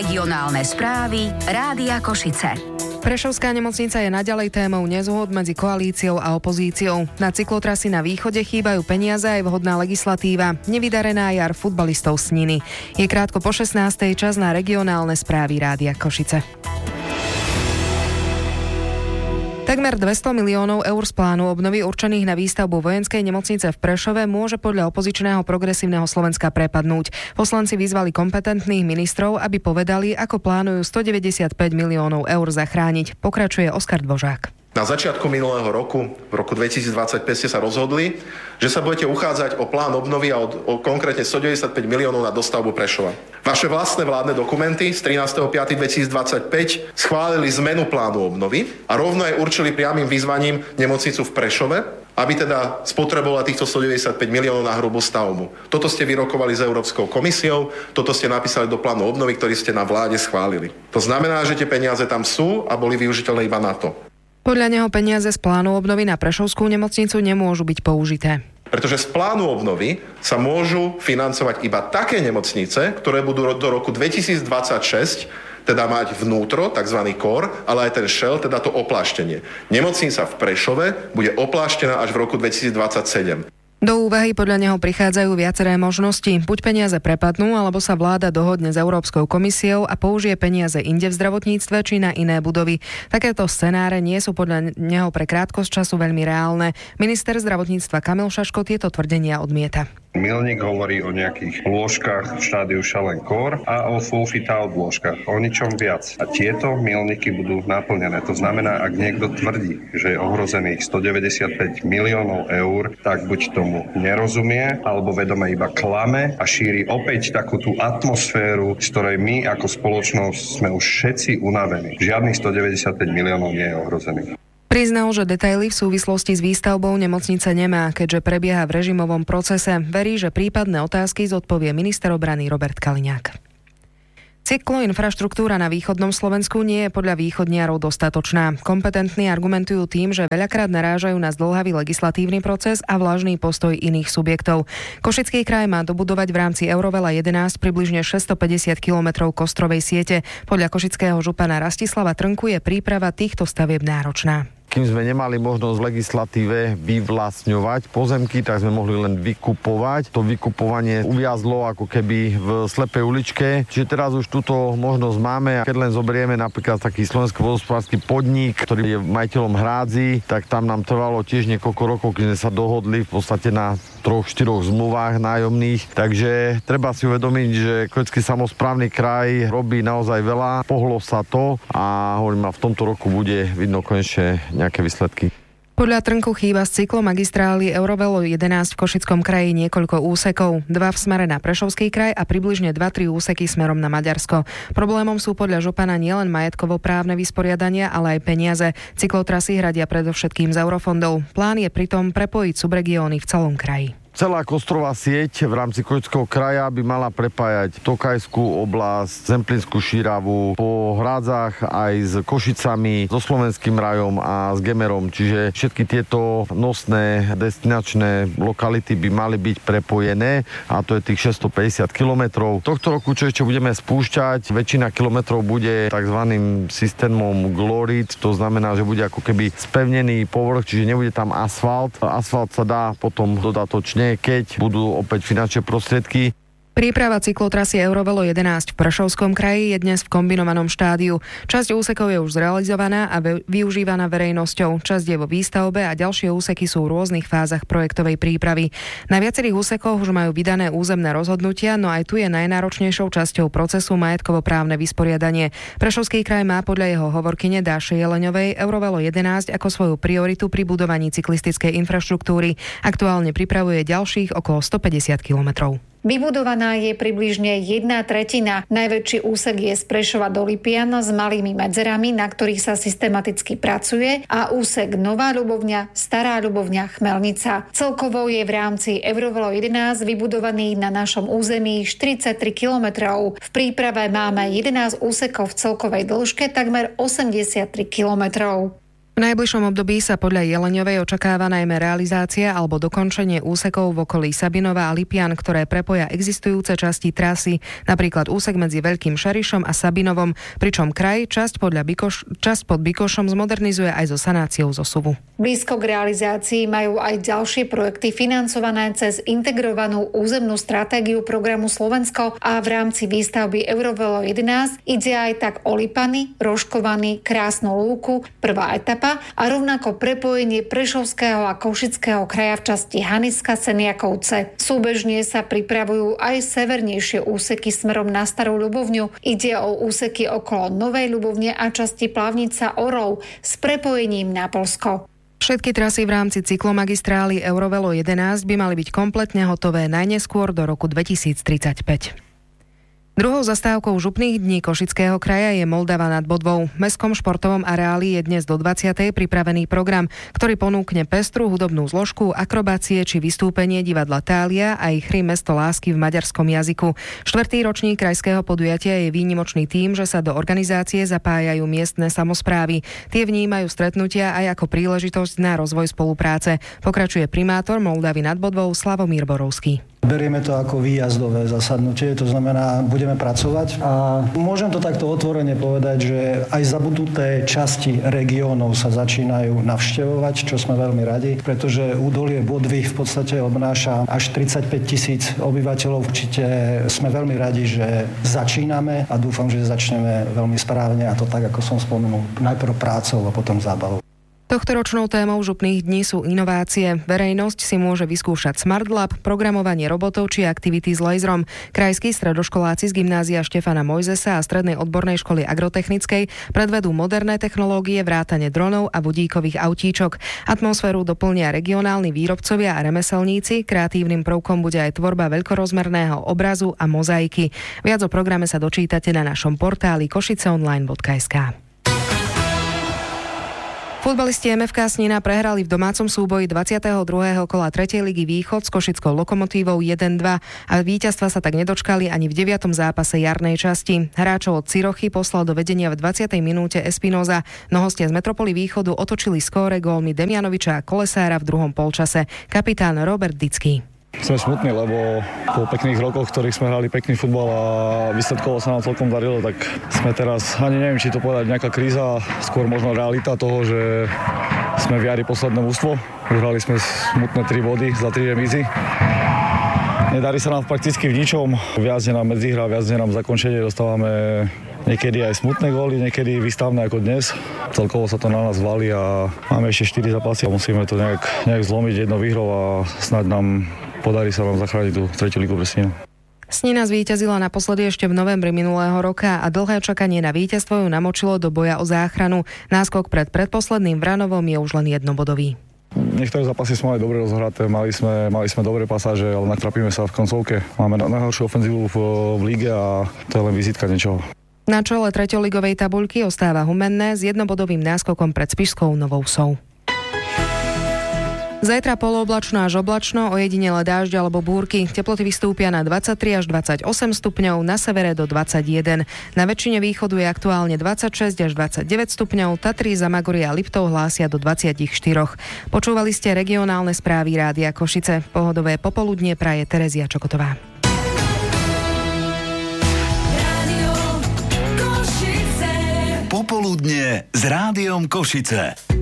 Regionálne správy Rádia Košice. Prešovská nemocnica je naďalej témou nezhôd medzi koalíciou a opozíciou. Na cyklotrasy na východe chýbajú peniaze aj vhodná legislatíva. Nevydarená jar futbalistov Sniny. Je krátko po 16:00, čas na regionálne správy Rádia Košice. Takmer 200 miliónov eur z plánu obnovy určených na výstavbu vojenskej nemocnice v Prešove môže podľa opozičného Progresívneho Slovenska prepadnúť. Poslanci vyzvali kompetentných ministrov, aby povedali, ako plánujú 195 miliónov eur zachrániť. Pokračuje Oskar Dvožák. Na začiatku minulého roku, v roku 2025, ste sa rozhodli, že sa budete uchádzať o plán obnovy a o konkrétne 195 miliónov na dostavbu Prešova. Vaše vlastné vládne dokumenty z 13.5.2025 schválili zmenu plánu obnovy a rovno aj určili priamym vyzvaním nemocnicu v Prešove, aby teda spotrebovala týchto 195 miliónov na hrubú stavbu. Toto ste vyrokovali s Európskou komisiou, toto ste napísali do plánu obnovy, ktorý ste na vláde schválili. To znamená, že tie peniaze tam sú a boli využiteľné iba na to. Podľa neho peniaze z plánu obnovy na Prešovskú nemocnicu nemôžu byť použité. Pretože z plánu obnovy sa môžu financovať iba také nemocnice, ktoré budú do roku 2026 teda mať vnútro, tzv. core, ale aj ten shell, teda to opláštenie. Nemocnica v Prešove bude opláštená až v roku 2027. Do úvahy podľa neho prichádzajú viaceré možnosti. Buď peniaze prepadnú, alebo sa vláda dohodne s Európskou komisiou a použije peniaze inde v zdravotníctve či na iné budovy. Takéto scenáre nie sú podľa neho pre krátkosť času veľmi reálne. Minister zdravotníctva Kamil Šaško tieto tvrdenia odmieta. Milník hovorí o nejakých lôžkach v štádiu Šalen Core a o Fulfital lôžkach, o ničom viac. A tieto milníky budú naplnené. To znamená, ak niekto tvrdí, že je ohrozených 195 miliónov eur, tak buď tomu nerozumie, alebo vedome iba klame a šíri opäť takú tú atmosféru, z ktorej my ako spoločnosť sme už všetci unavení. Žiadnych 195 miliónov nie je ohrozených. Priznal, že detaily v súvislosti s výstavbou nemocnice nemá, keďže prebieha v režimovom procese. Verí, že prípadné otázky zodpovie minister obrany Robert Kaliňák. Cykloinfraštruktúra na východnom Slovensku nie je podľa východniarov dostatočná. Kompetentní argumentujú tým, že veľakrát narážajú na zdĺhavý legislatívny proces a vlažný postoj iných subjektov. Košický kraj má dobudovať v rámci Eurovela 11 približne 650 km kostrovej siete. Podľa košického župana Rastislava Trnku je príprava týchto stavieb náročná. Kým sme nemali možnosť v legislatíve vyvlastňovať pozemky, tak sme mohli len vykupovať. To vykupovanie uviazlo ako keby v slepej uličke. Čiže teraz už túto možnosť máme a keď len zoberieme napríklad taký slovenský vodohospodársky podnik, ktorý je majiteľom hrádzi, tak tam nám trvalo tiež niekoľko rokov, keď sme sa dohodli v podstate na 3-4 zmluvách nájomných. Takže treba si uvedomiť, že Košický samosprávny kraj robí naozaj veľa. Pohlo sa to a hovorím, v tomto roku bude vidno konečne nejaké výsledky. Podľa Trnku chýba z cyklomagistrály Eurovelo 11 v Košickom kraji niekoľko úsekov, 2 v smere na Prešovský kraj a približne 2-3 úseky smerom na Maďarsko. Problémom sú podľa župana nielen majetkovo-právne vysporiadania, ale aj peniaze. Cyklotrasy hradia predovšetkým z eurofondov. Plán je pritom prepojiť subregióny v celom kraji. Celá kostrová sieť v rámci Košického kraja by mala prepájať Tokajskú oblasť, Zemplínsku Šíravu, po hrádzach aj s Košicami, so Slovenským rajom a s Gemerom. Čiže všetky tieto nosné destinačné lokality by mali byť prepojené a to je tých 650 kilometrov. Tohto roku, čo ešte budeme spúšťať, väčšina kilometrov bude tzv. Systémom Glorit, to znamená, že bude ako keby spevnený povrch, čiže nebude tam asfalt. Asfalt sa dá potom dodatočne, keď budú opäť finančné prostriedky. Príprava cyklotrasy Eurovelo 11 v Prešovskom kraji je dnes v kombinovanom štádiu. Časť úsekov je už zrealizovaná a využívaná verejnosťou. Časť je vo výstavbe a ďalšie úseky sú v rôznych fázach projektovej prípravy. Na viacerých úsekoch už majú vydané územné rozhodnutia, no aj tu je najnáročnejšou časťou procesu majetkovo-právne vysporiadanie. Prešovský kraj má podľa jeho hovorkyne Dáše Jeleňovej Eurovelo 11 ako svoju prioritu pri budovaní cyklistickej infraštruktúry. Aktuálne pripravuje ďalších okolo 150 kilometrov. Vybudovaná je približne 1/3. Najväčší úsek je z Prešova do Lipian s malými medzerami, na ktorých sa systematicky pracuje, a úsek Nová Ľubovňa, Stará Ľubovňa, Chmelnica. Celkovo je v rámci Eurovelo 11 vybudovaných na našom území 43 kilometrov. V príprave máme 11 úsekov v celkovej dĺžke takmer 83 kilometrov. V najbližšom období sa podľa Jeleňovej očakáva najmä realizácia alebo dokončenie úsekov v okolí Sabinova a Lipian, ktoré prepoja existujúce časti trasy, napríklad úsek medzi Veľkým Šarišom a Sabinovom, pričom kraj časť pod Bikošom zmodernizuje aj so sanáciou zosuvu. Blízko k realizácii majú aj ďalšie projekty financované cez integrovanú územnú stratégiu programu Slovensko a v rámci výstavby Eurovelo 11 ide aj tak o Lipany, Rožkovany, Krásnu Lúku, prvá etapa a rovnako prepojenie Prešovského a Košického kraja v časti Haniska Seniakovce. Súbežne sa pripravujú aj severnejšie úseky smerom na Starú Ľubovňu. Ide o úseky okolo Novej Ľubovne a časti Plavnica Orlov s prepojením na Poľsko. Všetky trasy v rámci cyklomagistrály Eurovelo 11 by mali byť kompletne hotové najneskôr do roku 2035. Druhou zastávkou župných dní Košického kraja je Moldava nad Bodvou. V mestskom športovom areáli je dnes do 20. pripravený program, ktorý ponúkne pestrú hudobnú zložku, akrobácie či vystúpenie divadla Tália a ich hry Mesto lásky v maďarskom jazyku. 4. ročník krajského podujatia je výnimočný tým, že sa do organizácie zapájajú miestne samosprávy. Tie vnímajú stretnutia aj ako príležitosť na rozvoj spolupráce. Pokračuje primátor Moldavy nad Bodvou Slavomír Borovský. Berieme to ako výjazdové zasadnutie, to znamená, budeme pracovať a môžem to takto otvorene povedať, že aj zabudnuté časti regiónov sa začínajú navštevovať, čo sme veľmi radi, pretože údolie Bodvy v podstate obnáša až 35 000 obyvateľov. Určite sme veľmi radi, že začíname a dúfam, že začneme veľmi správne a to tak, ako som spomenul, najprv prácou a potom zábavou. Tohtoročnou témou župných dní sú inovácie. Verejnosť si môže vyskúšať Smart Lab, programovanie robotov či aktivity s laserom. Krajskí stredoškoláci z gymnázia Štefana Mojzesa a strednej odbornej školy agrotechnickej predvedú moderné technológie vrátane dronov a vodíkových autíčok. Atmosféru doplnia regionálni výrobcovia a remeselníci. Kreatívnym prvkom bude aj tvorba veľkorozmerného obrazu a mozaiky. Viac o programe sa dočítate na našom portáli košiceonline.sk. Futbalisti MFK Snina prehrali v domácom súboji 22. kola 3. ligy Východ s košickou Lokomotívou 1-2 a víťazstva sa tak nedočkali ani v 9. zápase jarnej časti. Hráčov od Cirochy poslal do vedenia v 20. minúte Espinoza, no hostia z Metropoly Východu otočili skóre gólmi Demianoviča a Kolesára v druhom polčase. Kapitán Robert Dický. Sme smutní, lebo po pekných rokoch, ktorých sme hrali pekný futbal a výsledkovo sa nám celkom darilo, tak sme teraz, ani neviem, či to povedať nejaká kríza, skôr možno realita toho, že sme v jari posledné mužstvo. Uhrali sme smutné 3 body za 3 remízy. Nedarí sa nám prakticky v ničom. Viac je nám medzihra, viac je nám zakončenie, dostávame niekedy aj smutné góly, niekedy výstavné ako dnes. Celkovo sa to na nás valí a máme ešte 4 zápasy a musíme to nejak zlomiť jednou výhrou a snáď nám podarí sa vám zachrániť tú 3. ligu pre Sninu. Snina zvíťazila naposledy ešte v novembri minulého roka a dlhé čakanie na víťazstvo ju namočilo do boja o záchranu. Náskok pred predposledným Vranovom je už len jednobodový. Niektoré zápasy sme mali dobre rozhraté, mali sme dobré pasáže, ale natrapíme sa v koncovke. Máme najhoršiu ofenzívu v líge a to je len vizitka niečoho. Na čele treťoligovej tabuľky ostáva Humenné s jednobodovým náskokom pred Spišskou Novou Vsou. Zajtra polooblačno až oblačno, ojedinele dážď alebo búrky. Teploty vystúpia na 23 až 28 stupňov, na severe do 21. Na väčšine východu je aktuálne 26 až 29 stupňov, Tatry, Zamagorie a Liptov hlásia do 24. Počúvali ste regionálne správy Rádia Košice. Pohodové popoludnie praje Terezia Čokotová. Popoludnie s Rádiom Košice.